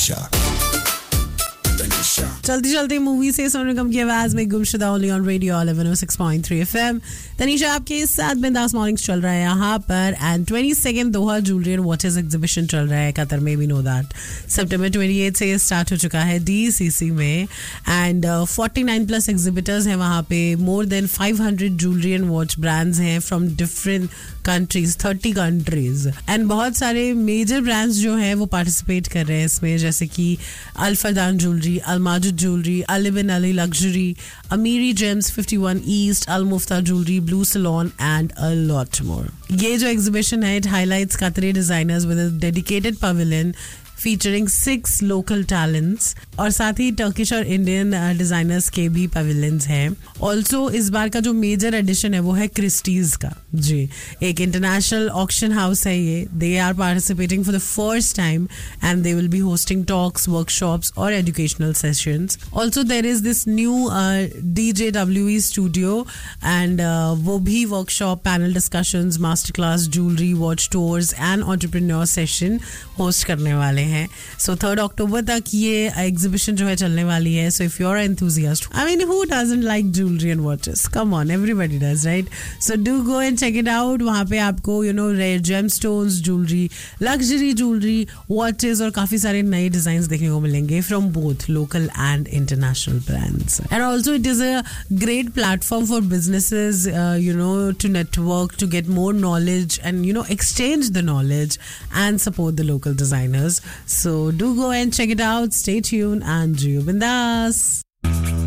चलती चलती मूवी से सोनू निगम की आवाज में गुमशुदा only on radio 106.3 FM. Tanisha आपके साथ बिंदास मॉर्निंग्स चल रहा है यहाँ पर and 22 Doha jewellery and watches exhibition चल रहा है कतर में, भी नो दैट। सितंबर 28 से स्टार्ट हो चुका है डीसीसी में एंड 49 प्लस एग्जिबिटर्स हैं वहाँ पे। More than 500 jewellery and watch brands हैं from different countries, 30 countries and बहुत सारे मेजर ब्रांड्स जो हैं वो पार्टिसिपेट कर रहे हैं इसमें, जैसे कि अल्फादान ज्वेलरी, अलमाजुद ज्वेलरी, अली बिन अली लग्जरी, अमीरी James, 51 east, Al मुफ्ता jewellery, blue salon and a lot more. ये जो एग्जीबिशन है इट हाईलाइट्स कतरी designers with a dedicated pavilion featuring 6 local talents और साथ ही टर्किश और इंडियन डिजाइनर्स के भी पवेलियंस हैं। ऑल्सो इस बार का जो मेजर एडिशन है वो है क्रिस्टीज का जी, एक इंटरनेशनल ऑक्शन हाउस है ये। They are participating for the first time and they will be hosting talks, workshops और educational sessions. Also there is this new DJWE studio and वो भी workshop, panel discussions, master class, jewellery, watch tours and entrepreneur session host करने वाले हैं। सो 3 अक्टूबर तक ये exhibition जो है चलने वाली है। So if you are enthusiast, I mean who doesn't like jewellery and watches, come on, everybody does, right? So do go and check it out. वहाँ पे आपको rare gemstones jewellery, luxury jewellery, watches और काफी सारे नए design देखने को मिलेंगे from both local and international brands. And also it is a great platform for businesses to network, to get more knowledge and exchange the knowledge and support the local designers. So do go and check it out. Stay tuned and Jiyo Bindas.